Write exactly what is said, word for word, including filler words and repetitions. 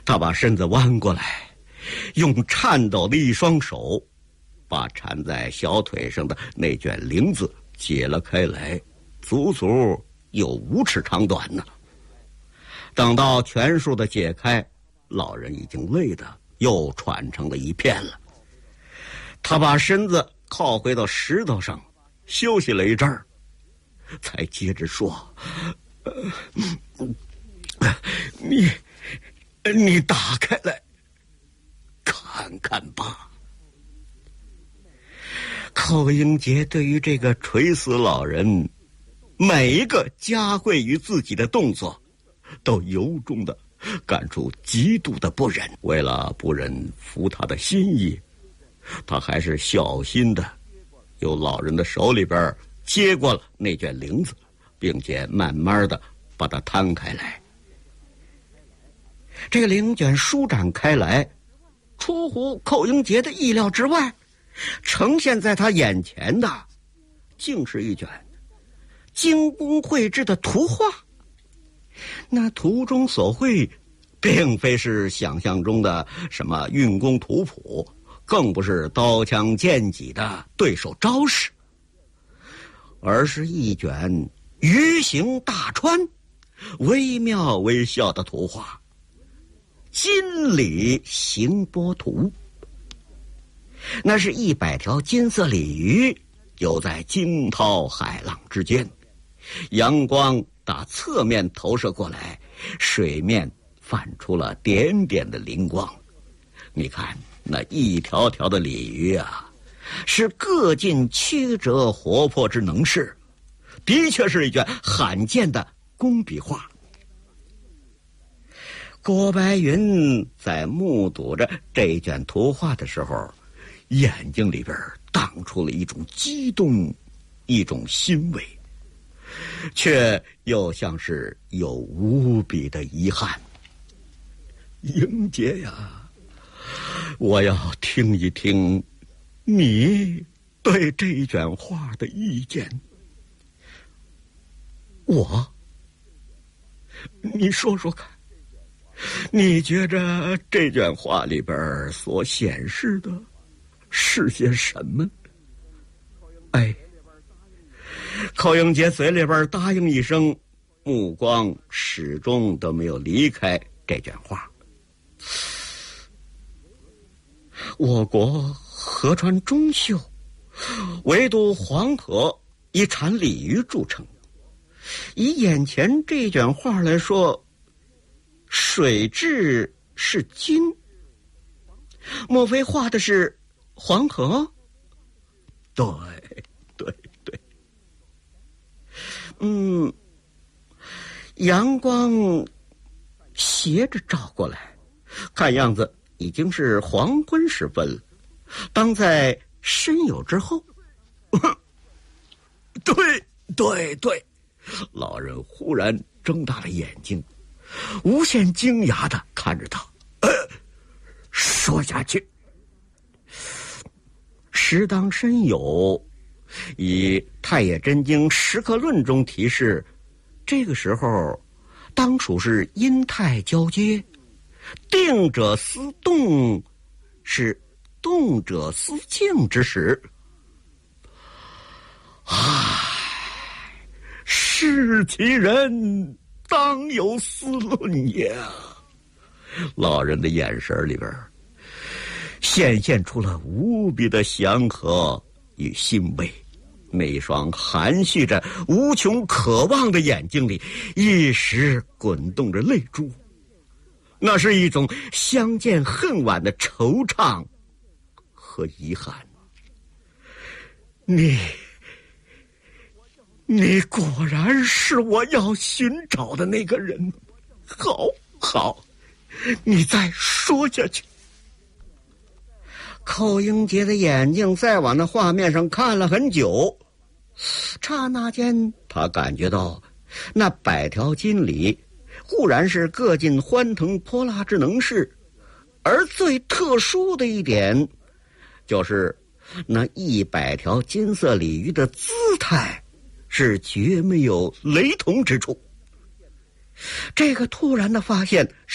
他把身子弯过来，用颤抖的一双手把缠在小腿上的那卷铃子解了开来，足足有五尺长短呢。等到全数的解开，老人已经累得又喘成了一片了。他把身子靠回到石头上，休息了一阵儿，才接着说：“呃、你你打开来看看吧。”寇英杰对于这个垂死老人每一个加惠于自己的动作，都由衷的感出极度的不忍。为了不忍服他的心意，他还是小心的由老人的手里边接过了那卷铃子，并且慢慢的把它摊开来。这个铃卷舒展开来，出乎寇英杰的意料之外，呈现在他眼前的竟是一卷精工绘制的图画。那图中所绘并非是想象中的什么运功图谱，更不是刀枪剑戟的对手招式，而是一卷鱼形大川、惟妙惟肖的图画——金鲤行波图。那是一百条金色鲤鱼游在惊涛骇浪之间，阳光打侧面投射过来，水面泛出了点点的灵光。你看那一条条的鲤鱼啊，是各尽曲折活泼之能事，的确是一卷罕见的工笔画。郭白云在目睹着这卷图画的时候，眼睛里边荡出了一种激动，一种欣慰，却又像是有无比的遗憾。英杰呀，我要听一听你对这卷画的意见。我？你说说看，你觉着这卷画里边所显示的是些什么？哎，寇英杰嘴里边答应一声，目光始终都没有离开这卷画。我国河川中秀，唯独黄河以产鲤鱼著称。以眼前这卷画来说，水质是金，莫非画的是黄河？对对对。嗯，阳光斜着照过来，看样子已经是黄昏时分了，当在申酉之后。对对对，老人忽然睁大了眼睛，无限惊讶地看着他。呃，说下去。时当申酉，以《太液真经·时刻论》中提示，这个时候当属是阴太交接，定者思动，是动者思静之时。唉，视其人，当有思论也。老人的眼神里边显现出了无比的祥和与欣慰，那一双含蓄着无穷渴望的眼睛里一时滚动着泪珠，那是一种相见恨晚的惆怅和遗憾。你你果然是我要寻找的那个人。好好，你再说下去。寇英杰的眼睛再往那画面上看了很久，刹那间他感觉到那百条金鲤固然是各尽欢腾泼辣之能事，而最特殊的一点就是那一百条金色鲤鱼的姿态是绝没有雷同之处。这个突然的发现